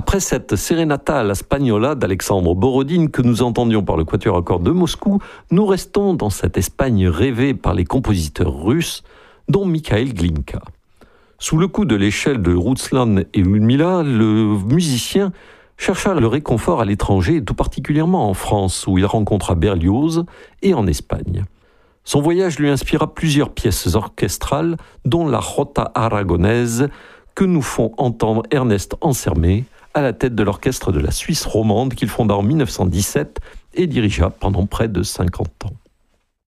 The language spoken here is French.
Après cette Serenata à la Spagnola d'Alexandre Borodine que nous entendions par le Quatuor à cordes de Moscou, nous restons dans cette Espagne rêvée par les compositeurs russes, dont Mikhail Glinka. Sous le coup de l'échelle de Ruslan et Ludmila, le musicien chercha le réconfort à l'étranger, et tout particulièrement en France, où il rencontra Berlioz, et en Espagne. Son voyage lui inspira plusieurs pièces orchestrales, dont la Jota aragonaise, que nous font entendre Ernest Ansermet, à la tête de l'orchestre de la Suisse romande qu'il fonda en 1917 et dirigea pendant près de 50 ans.